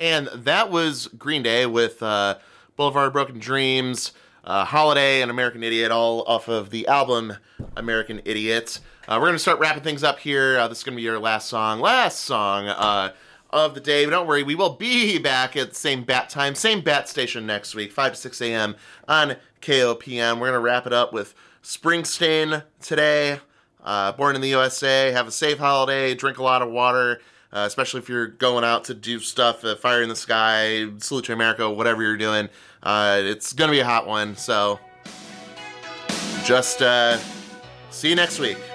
And that was Green Day with Boulevard of Broken Dreams, Holiday, and American Idiot, all off of the album American Idiot. We're going to start wrapping things up here. This is going to be your last song of the day. But don't worry, we will be back at the same bat time, same bat station next week, 5 to 6 a.m. on KOPM. We're going to wrap it up with Springsteen today. Born in the USA, have a safe holiday, drink a lot of water, especially if you're going out to do stuff, Fire in the Sky, Salute to America, whatever you're doing. It's going to be a hot one, so just see you next week.